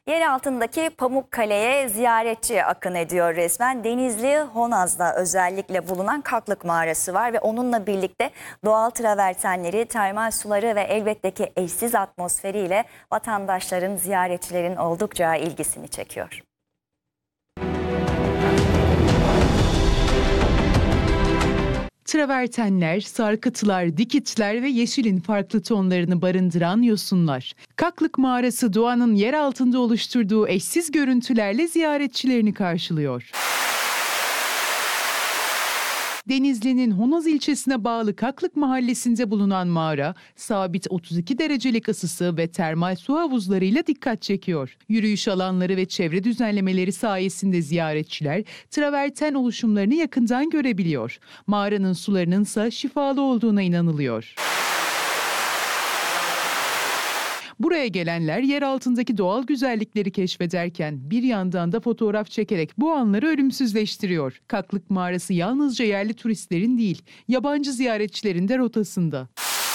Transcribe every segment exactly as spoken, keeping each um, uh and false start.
Yer altındaki Pamukkale'ye ziyaretçi akın ediyor resmen. Denizli Honaz'da özellikle bulunan Kaklık Mağarası var ve onunla birlikte doğal travertenleri, termal suları ve elbette ki eşsiz atmosferiyle vatandaşların, ziyaretçilerin oldukça ilgisini çekiyor. Travertenler, sarkıtlar, dikitler ve yeşilin farklı tonlarını barındıran yosunlar. Kaklık Mağarası doğanın yer altında oluşturduğu eşsiz görüntülerle ziyaretçilerini karşılıyor. Denizli'nin Honaz ilçesine bağlı Kaklık Mahallesi'nde bulunan mağara, sabit otuz iki derecelik ısısı ve termal su havuzlarıyla dikkat çekiyor. Yürüyüş alanları ve çevre düzenlemeleri sayesinde ziyaretçiler traverten oluşumlarını yakından görebiliyor. Mağaranın sularının ise şifalı olduğuna inanılıyor. Buraya gelenler yer altındaki doğal güzellikleri keşfederken bir yandan da fotoğraf çekerek bu anları ölümsüzleştiriyor. Kaklık Mağarası yalnızca yerli turistlerin değil, yabancı ziyaretçilerin de rotasında.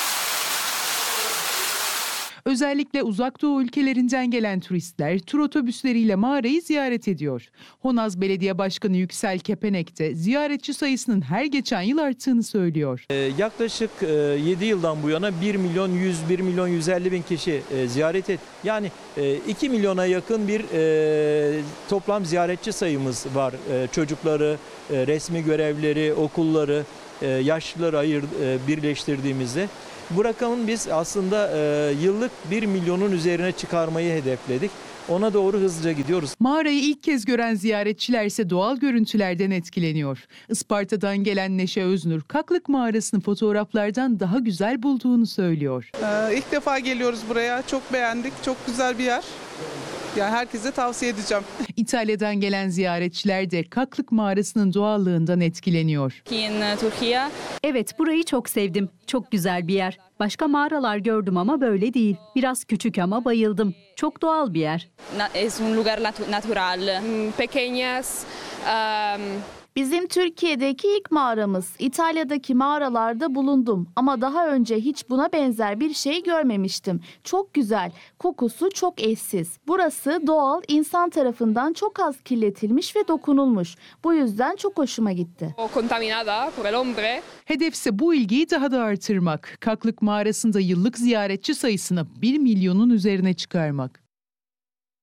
Özellikle uzak doğu ülkelerinden gelen turistler tur otobüsleriyle mağarayı ziyaret ediyor. Honaz Belediye Başkanı Yüksel Kepenek de ziyaretçi sayısının her geçen yıl arttığını söylüyor. Ee, yaklaşık e, yedi yıldan bu yana bir milyon yüz, bir milyon yüz elli bin kişi e, ziyaret et. Yani e, iki milyona yakın bir e, toplam ziyaretçi sayımız var. E, çocukları, e, resmi görevlileri, okulları, e, yaşlıları ayır, e, birleştirdiğimizde. Bu rakamın biz aslında e, yıllık bir milyonun üzerine çıkarmayı hedefledik. Ona doğru hızlıca gidiyoruz. Mağarayı ilk kez gören ziyaretçiler ise doğal görüntülerden etkileniyor. Isparta'dan gelen Neşe Öznur, Kaklık Mağarası'nı fotoğraflardan daha güzel bulduğunu söylüyor. Ee, ilk defa geliyoruz buraya. Çok beğendik. Çok güzel bir yer. Yani herkese tavsiye edeceğim. İtalya'dan gelen ziyaretçiler de Kaklık Mağarası'nın doğallığından etkileniyor. Evet, burayı çok sevdim. Çok güzel bir yer. Başka mağaralar gördüm ama böyle değil. Biraz küçük ama bayıldım. Çok doğal bir yer. Es un lugar natural. Pequeñas. Bizim Türkiye'deki ilk mağaramız. İtalya'daki mağaralarda bulundum ama daha önce hiç buna benzer bir şey görmemiştim. Çok güzel, kokusu çok eşsiz. Burası doğal, insan tarafından çok az kirletilmiş ve dokunulmuş. Bu yüzden çok hoşuma gitti. Contaminada por el hombre. Hedefse bu ilgiyi daha da artırmak. Kaklık Mağarası'nda yıllık ziyaretçi sayısını bir milyonun üzerine çıkarmak.